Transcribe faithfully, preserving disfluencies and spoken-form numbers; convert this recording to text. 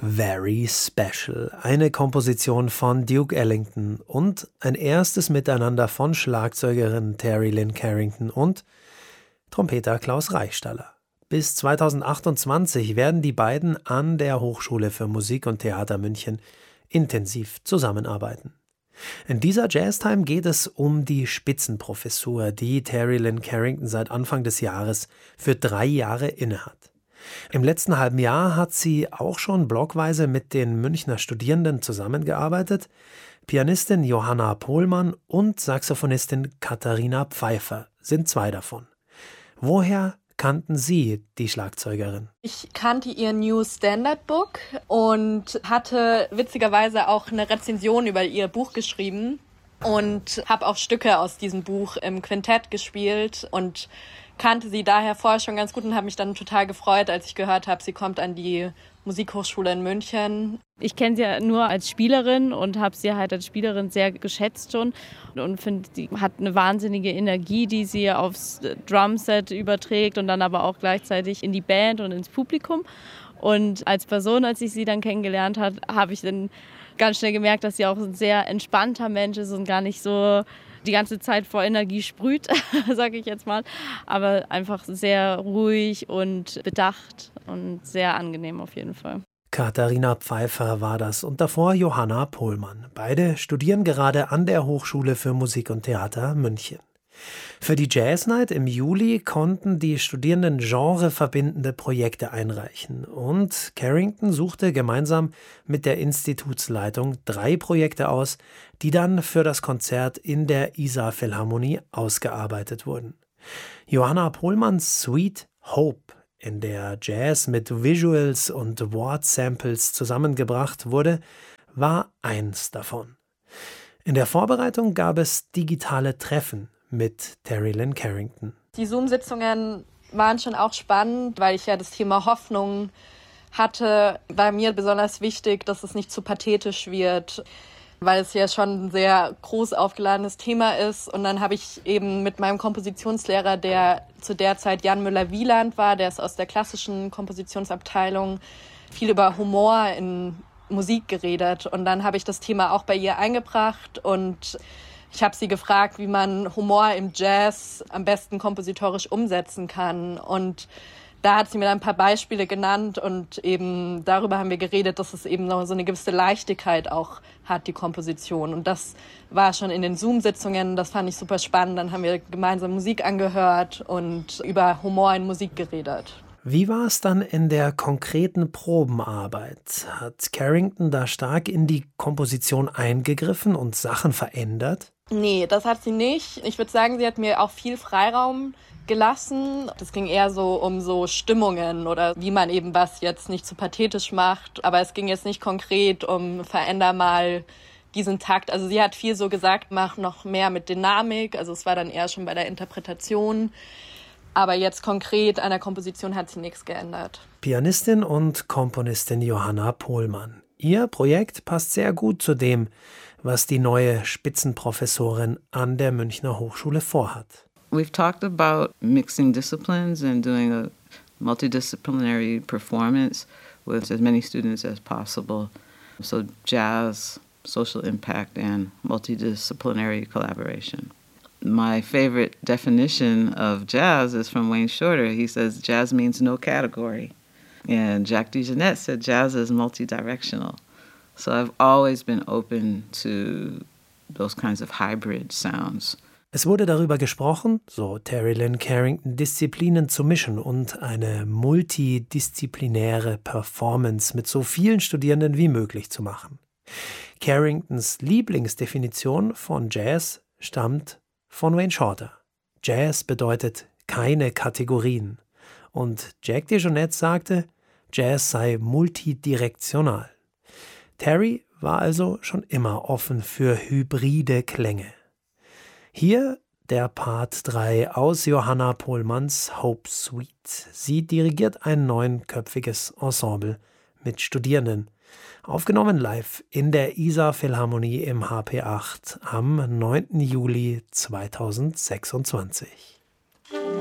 Very Special, eine Komposition von Duke Ellington und ein erstes Miteinander von Schlagzeugerin Terri Lyne Carrington und Trompeter Klaus Reichstaller. Bis zweitausendachtundzwanzig werden die beiden an der Hochschule für Musik und Theater München intensiv zusammenarbeiten. In dieser Jazztime geht es um die Spitzenprofessur, die Terri Lyne Carrington seit Anfang des Jahres für drei Jahre innehat. Im letzten halben Jahr hat sie auch schon blockweise mit den Münchner Studierenden zusammengearbeitet. Pianistin Johanna Pohlmann und Saxophonistin Katharina Pfeiffer sind zwei davon. Woher kannten Sie die Schlagzeugerin? Ich kannte ihr New Standard Book und hatte witzigerweise auch eine Rezension über ihr Buch geschrieben und habe auch Stücke aus diesem Buch im Quintett gespielt und kannte sie daher vorher schon ganz gut und habe mich dann total gefreut, als ich gehört habe, sie kommt an die Musikhochschule in München. Ich kenne sie ja nur als Spielerin und habe sie halt als Spielerin sehr geschätzt schon und finde, sie hat eine wahnsinnige Energie, die sie aufs Drumset überträgt und dann aber auch gleichzeitig in die Band und ins Publikum. Und als Person, als ich sie dann kennengelernt habe, habe ich dann ganz schnell gemerkt, dass sie auch ein sehr entspannter Mensch ist und gar nicht so die ganze Zeit vor Energie sprüht, sage ich jetzt mal, aber einfach sehr ruhig und bedacht und sehr angenehm auf jeden Fall. Katharina Pfeiffer war das und davor Johanna Pohlmann. Beide studieren gerade an der Hochschule für Musik und Theater München. Für die Jazz Night im Juli konnten die Studierenden genreverbindende Projekte einreichen und Carrington suchte gemeinsam mit der Institutsleitung drei Projekte aus, die dann für das Konzert in der Isar Philharmonie ausgearbeitet wurden. Johanna Pohlmanns Suite Hope, in der Jazz mit Visuals und Wort-Samples zusammengebracht wurde, war eins davon. In der Vorbereitung gab es digitale Treffen mit Terri Lyne Carrington. Die Zoom-Sitzungen waren schon auch spannend, weil ich ja das Thema Hoffnung hatte. War mir besonders wichtig, dass es nicht zu pathetisch wird, weil es ja schon ein sehr groß aufgeladenes Thema ist. Und dann habe ich eben mit meinem Kompositionslehrer, der zu der Zeit Jan Müller-Wieland war, der ist aus der klassischen Kompositionsabteilung, viel über Humor in Musik geredet. Und dann habe ich das Thema auch bei ihr eingebracht und ich habe sie gefragt, wie man Humor im Jazz am besten kompositorisch umsetzen kann. Und da hat sie mir dann ein paar Beispiele genannt und eben darüber haben wir geredet, dass es eben noch so eine gewisse Leichtigkeit auch hat, die Komposition. Und das war schon in den Zoom-Sitzungen, das fand ich super spannend. Dann haben wir gemeinsam Musik angehört und über Humor in Musik geredet. Wie war es dann in der konkreten Probenarbeit? Hat Carrington da stark in die Komposition eingegriffen und Sachen verändert? Nee, das hat sie nicht. Ich würde sagen, sie hat mir auch viel Freiraum gelassen. Das ging eher so um so Stimmungen oder wie man eben was jetzt nicht zu pathetisch macht. Aber es ging jetzt nicht konkret um veränder mal diesen Takt. Also sie hat viel so gesagt, mach noch mehr mit Dynamik. Also es war dann eher schon bei der Interpretation. Aber jetzt konkret an der Komposition hat sie nichts geändert. Pianistin und Komponistin Johanna Pohlmann. Ihr Projekt passt sehr gut zu dem, was die neue Spitzenprofessorin an der Münchner Hochschule vorhat. We've talked about mixing disciplines and doing a multidisciplinary performance with as many students as possible. So jazz, social impact, and multidisciplinary collaboration. My favorite definition of jazz is from Wayne Shorter. He says jazz means no category. And Jack DeJohnette said jazz is multidirectional. So I've always been open to those kinds of hybrid sounds. Es wurde darüber gesprochen, so Terri Lyne Carrington, Disziplinen zu mischen und eine multidisziplinäre Performance mit so vielen Studierenden wie möglich zu machen. Carringtons Lieblingsdefinition von Jazz stammt von Wayne Shorter. Jazz bedeutet keine Kategorien. Und Jack DeJohnette sagte, Jazz sei multidirektional. Terri war also schon immer offen für hybride Klänge. Hier der Part drei aus Johanna Pohlmanns Hope Suite. Sie dirigiert ein neunköpfiges Ensemble mit Studierenden. Aufgenommen live in der Isar Philharmonie im H P acht am neunten Juli zweitausendsechsundzwanzig.